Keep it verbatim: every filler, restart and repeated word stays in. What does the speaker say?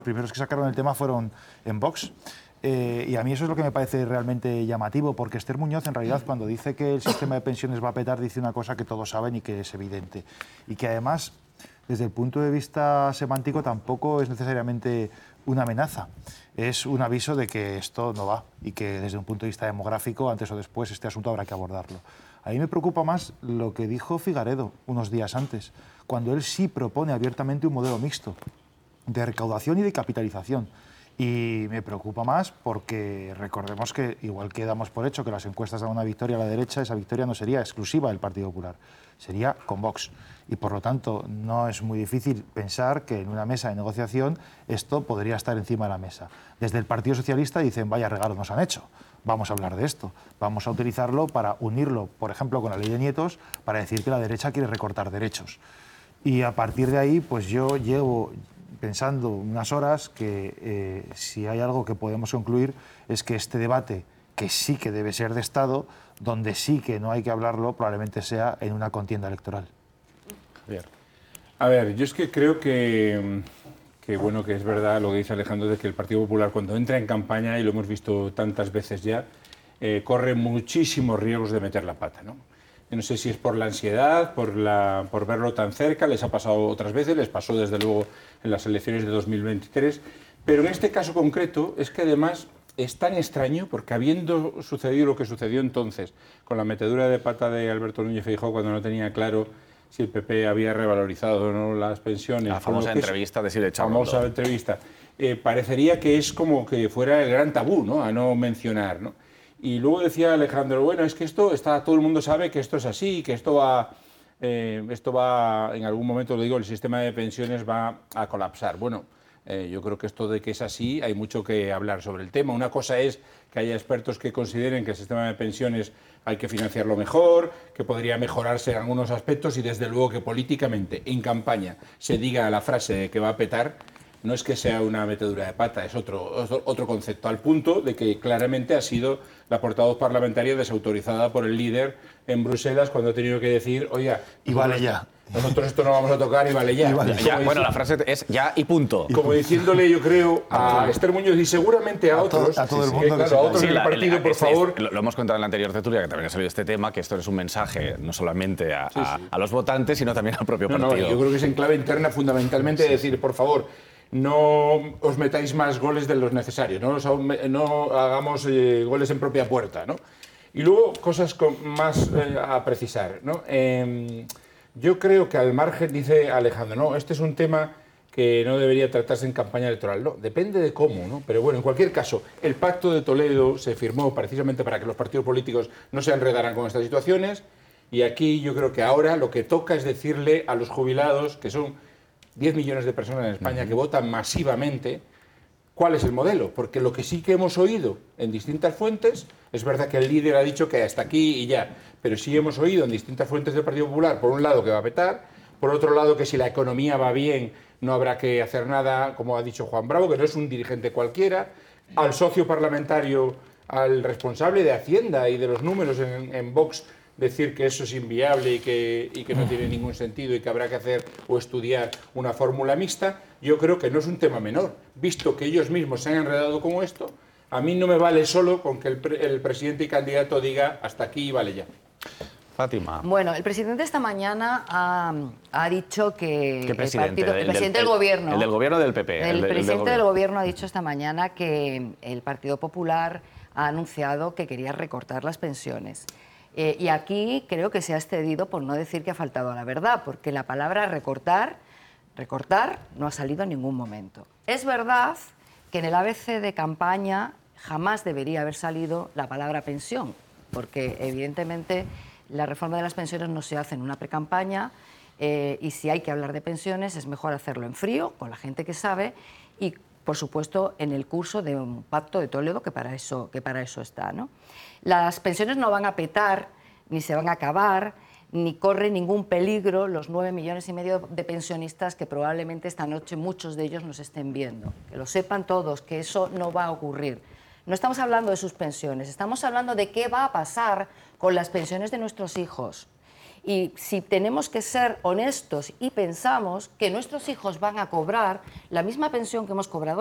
primeros que sacaron el tema fueron en Vox. Eh, y a mí eso es lo que me parece realmente llamativo, porque Esther Muñoz, en realidad, cuando dice que el sistema de pensiones va a petar, dice una cosa que todos saben y que es evidente. Y que además, desde el punto de vista semántico, tampoco es necesariamente una amenaza. Es un aviso de que esto no va y que desde un punto de vista demográfico, antes o después, este asunto habrá que abordarlo. A mí me preocupa más lo que dijo Figaredo unos días antes, cuando él sí propone abiertamente un modelo mixto de recaudación y de capitalización. Y me preocupa más porque recordemos que, igual que damos por hecho que las encuestas dan una victoria a la derecha, esa victoria no sería exclusiva del Partido Popular, sería con Vox. Y por lo tanto, no es muy difícil pensar que en una mesa de negociación esto podría estar encima de la mesa. Desde el Partido Socialista dicen, vaya regalo nos han hecho, vamos a hablar de esto, vamos a utilizarlo para unirlo, por ejemplo, con la ley de nietos, para decir que la derecha quiere recortar derechos. Y a partir de ahí, pues yo llevo pensando unas horas que eh, si hay algo que podemos concluir es que este debate, que sí que debe ser de Estado, donde sí que no hay que hablarlo, probablemente sea en una contienda electoral. Javier. A ver, yo es que creo que, que, bueno, que es verdad lo que dice Alejandro de que el Partido Popular cuando entra en campaña, y lo hemos visto tantas veces ya, eh, corre muchísimos riesgos de meter la pata, ¿no? Yo no sé si es por la ansiedad, por, la, por verlo tan cerca, les ha pasado otras veces, les pasó desde luego en las elecciones de dos mil veintitrés, pero en este caso concreto es que además es tan extraño porque habiendo sucedido lo que sucedió entonces con la metedura de pata de Alberto Núñez Feijóo cuando no tenía claro si el P P había revalorizado o no las pensiones. La famosa entrevista de Silvia Chavarro. Famosa entrevista. Eh, parecería que es como que fuera el gran tabú, ¿no?, a no mencionar, ¿no? Y luego decía Alejandro, bueno, es que esto está, todo el mundo sabe que esto es así, que esto va, eh, esto va, en algún momento lo digo, el sistema de pensiones va a colapsar. Bueno, eh, yo creo que esto de que es así, hay mucho que hablar sobre el tema. Una cosa es que haya expertos que consideren que el sistema de pensiones hay que financiarlo mejor, que podría mejorarse en algunos aspectos y desde luego que políticamente, en campaña, se diga la frase de que va a petar. No es que sea una metedura de pata, es otro, otro concepto, al punto de que claramente ha sido la portavoz parlamentaria desautorizada por el líder en Bruselas cuando ha tenido que decir, oiga, y vale ya. Nosotros esto no vamos a tocar y vale ya. Y vale ya. Bueno, la frase es ya y punto. Como diciéndole, yo creo, a Esther Muñoz y seguramente a, a otros, a todo el mundo, que, claro, a otros sí, del la, partido, el, por este, favor. Lo, lo hemos contado en la anterior tertulia, que también ha salido este tema, que esto es un mensaje no solamente a, sí, sí. a, a los votantes, sino también al propio no, partido. No, yo creo que es en clave interna fundamentalmente sí, decir, por favor, no os metáis más goles de los necesarios, no, os, no hagamos eh, goles en propia puerta, ¿no? Y luego, cosas con, más eh, a precisar, ¿no? Eh, yo creo que al margen, dice Alejandro, no, este es un tema que no debería tratarse en campaña electoral. No, depende de cómo, ¿no? Pero bueno, en cualquier caso, el Pacto de Toledo se firmó precisamente para que los partidos políticos no se enredaran con estas situaciones, y aquí yo creo que ahora lo que toca es decirle a los jubilados, que son diez millones de personas en España, uh-huh, que votan masivamente, ¿cuál es el modelo? Porque lo que sí que hemos oído en distintas fuentes, es verdad que el líder ha dicho que hasta aquí y ya, pero sí hemos oído en distintas fuentes del Partido Popular, por un lado, que va a petar, por otro lado, que si la economía va bien, no habrá que hacer nada, como ha dicho Juan Bravo, que no es un dirigente cualquiera, al socio parlamentario, al responsable de Hacienda y de los números en, en Vox, decir que eso es inviable y que, y que no tiene ningún sentido y que habrá que hacer o estudiar una fórmula mixta. Yo creo que no es un tema menor, visto que ellos mismos se han enredado con esto. A mí no me vale solo con que el, pre el presidente y candidato diga hasta aquí y vale ya. Fátima. Bueno, el presidente esta mañana ha, ha dicho que ¿Qué presidente? el, partido, el, el presidente del, del gobierno, el del gobierno del P P. El, el, el presidente del, del gobierno ha dicho esta mañana que el Partido Popular ha anunciado que quería recortar las pensiones. Eh, y aquí creo que se ha excedido, por no decir que ha faltado a la verdad, porque la palabra recortar, recortar no ha salido en ningún momento. Es verdad que en el A B C de campaña jamás debería haber salido la palabra pensión, porque evidentemente la reforma de las pensiones no se hace en una precampaña, eh, y si hay que hablar de pensiones es mejor hacerlo en frío, con la gente que sabe, y por supuesto en el curso de un pacto de Toledo que para eso, que para eso está, ¿no? Las pensiones no van a petar, ni se van a acabar, ni corre ningún peligro los nueve millones y medio de pensionistas que probablemente esta noche muchos de ellos nos estén viendo. Que lo sepan todos, que eso no va a ocurrir. No estamos hablando de sus pensiones, estamos hablando de qué va a pasar con las pensiones de nuestros hijos. Y si tenemos que ser honestos y pensamos que nuestros hijos van a cobrar la misma pensión que hemos cobrado